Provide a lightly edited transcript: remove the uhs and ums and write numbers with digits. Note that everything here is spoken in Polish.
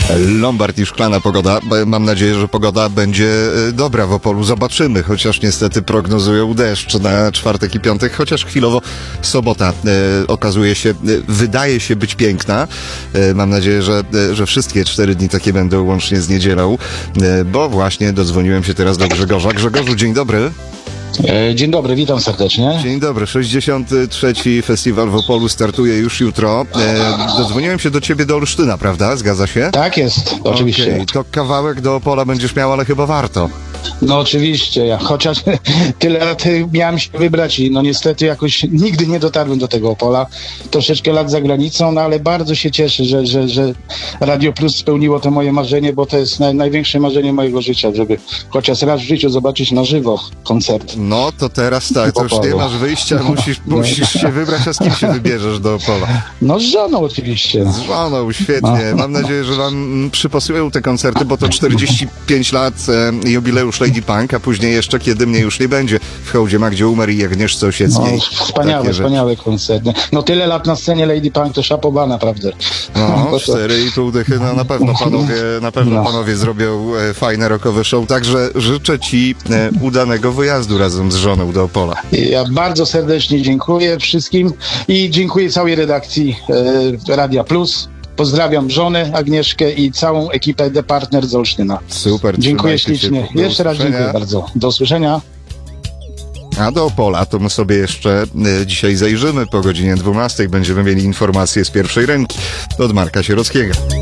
Lombard i szklana pogoda. Mam nadzieję, że pogoda będzie dobra w Opolu. Zobaczymy, chociaż niestety prognozują deszcz na czwartek i piątek, chociaż chwilowo sobota okazuje się, wydaje się być piękna. Mam nadzieję, że wszystkie 4 dni takie będą, łącznie z niedzielą, bo właśnie dodzwoniłem się teraz do Grzegorza. Grzegorzu, dzień dobry. Dzień dobry, witam serdecznie. Dzień dobry, 63. Festiwal w Opolu startuje już jutro. Dodzwoniłem się do ciebie do Olsztyna, prawda? Zgadza się? Tak jest, oczywiście. Okay. To kawałek do Opola będziesz miał, ale chyba warto. No oczywiście, chociaż tyle lat miałem się wybrać i no niestety jakoś nigdy nie dotarłem do tego Opola. Troszeczkę lat za granicą, no ale bardzo się cieszę, że Radio Plus spełniło to moje marzenie, bo to jest największe marzenie mojego życia, żeby chociaż raz w życiu zobaczyć na żywo koncert. No to teraz tak, to już nie masz wyjścia, musisz się wybrać, a z kim się wybierzesz do Opola? No z żoną oczywiście. Z żoną, świetnie. Mam nadzieję, że wam przypasują te koncerty, bo to 45 lat jubileusz Lady Punk, a później jeszcze Kiedy mnie już nie będzie w hołdzie Magdzie Umer i Agnieszce Osieckiej. No, wspaniałe koncerty. No tyle lat na scenie Lady Punk to szapoba naprawdę. No, 4,5 dychy, no na pewno panowie zrobią fajne rockowe show, także życzę ci udanego wyjazdu razem z żoną do Opola. Ja bardzo serdecznie dziękuję wszystkim i dziękuję całej redakcji Radia Plus. Pozdrawiam żonę Agnieszkę i całą ekipę The Partner z Olsztyna. Super. Dziękuję ślicznie. Jeszcze raz dziękuję bardzo. Do usłyszenia. A do Opola to my sobie jeszcze dzisiaj zajrzymy. Po godzinie 12 będziemy mieli informacje z pierwszej ręki od Marka Sierockiego.